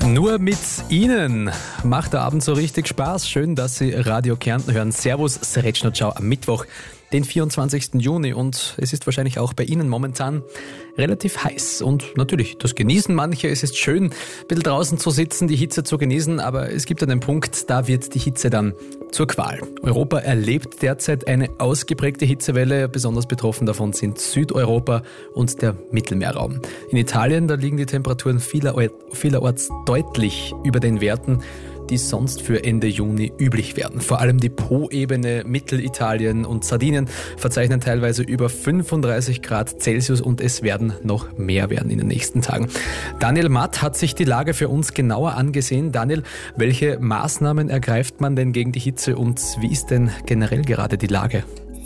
Nur mit Ihnen macht der Abend so richtig Spaß. Schön, dass Sie Radio Kärnten hören. Servus, Srečna Ciao am Mittwoch, den 24. Juni. Und es ist wahrscheinlich auch bei Ihnen momentan relativ heiß. Und natürlich, das genießen manche. Es ist schön, ein bisschen draußen zu sitzen, die Hitze zu genießen. Aber es gibt einen Punkt, da wird die Hitze dann zur Qual. Europa erlebt derzeit eine ausgeprägte Hitzewelle. Besonders betroffen davon sind Südeuropa und der Mittelmeerraum. In Italien, da liegen die Temperaturen vielerorts deutlich über den Werten, die sonst für Ende Juni üblich werden. Vor allem die Po-Ebene, Mittelitalien und Sardinien verzeichnen teilweise über 35 Grad Celsius und es werden noch mehr werden in den nächsten Tagen. Daniel Matt hat sich die Lage für uns genauer angesehen. Daniel, welche Maßnahmen ergreift man denn gegen die Hitze und wie ist denn generell gerade die Lage?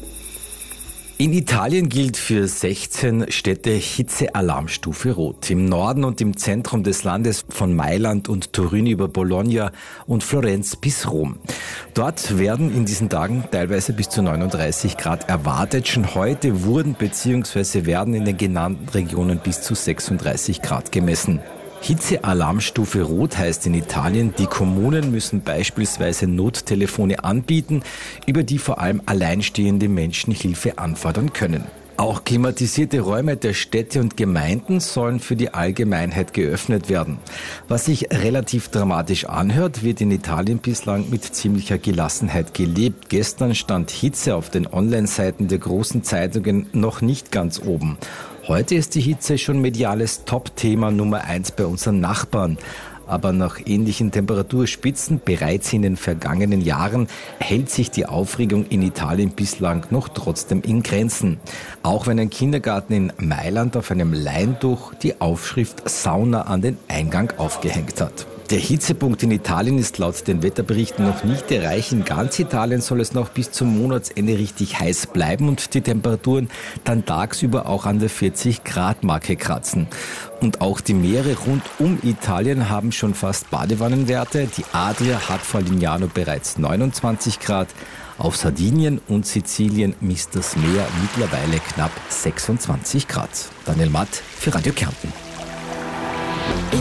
In Italien gilt für 16 Städte Hitzealarmstufe Rot. Im Norden und im Zentrum des Landes von Mailand und Turin über Bologna und Florenz bis Rom. Dort werden in diesen Tagen teilweise bis zu 39 Grad erwartet. Schon heute wurden bzw. werden in den genannten Regionen bis zu 36 Grad gemessen. Hitzealarmstufe Rot heißt in Italien, die Kommunen müssen beispielsweise Nottelefone anbieten, über die vor allem alleinstehende Menschen Hilfe anfordern können. Auch klimatisierte Räume der Städte und Gemeinden sollen für die Allgemeinheit geöffnet werden. Was sich relativ dramatisch anhört, wird in Italien bislang mit ziemlicher Gelassenheit gelebt. Gestern stand Hitze auf den Online-Seiten der großen Zeitungen noch nicht ganz oben. Heute ist die Hitze schon mediales Top-Thema Nummer 1 bei unseren Nachbarn. Aber nach ähnlichen Temperaturspitzen bereits in den vergangenen Jahren hält sich die Aufregung in Italien bislang noch trotzdem in Grenzen. Auch wenn ein Kindergarten in Mailand auf einem Leintuch die Aufschrift Sauna an den Eingang aufgehängt hat. Der Hitzepunkt in Italien ist laut den Wetterberichten noch nicht erreicht. In ganz Italien soll es noch bis zum Monatsende richtig heiß bleiben und die Temperaturen dann tagsüber auch an der 40-Grad-Marke kratzen. Und auch die Meere rund um Italien haben schon fast Badewannenwerte. Die Adria hat vor Lignano bereits 29 Grad. Auf Sardinien und Sizilien misst das Meer mittlerweile knapp 26 Grad. Daniel Matt für Radio Kärnten.